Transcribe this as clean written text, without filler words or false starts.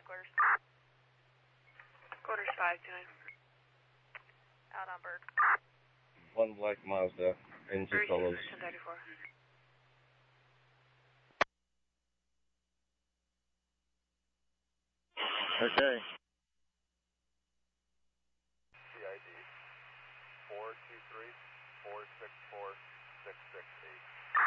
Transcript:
quarters. Quarters 529. Out on Bird. 1 black Mazda, engine colors. 1034. Okay. CID 423-464-668.